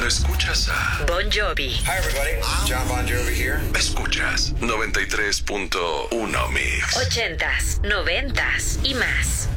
escuchas a Bon Jovi. Hi everybody, John Bon Jovi here. Escuchas 93.1 Mix. 80s, 90s y más.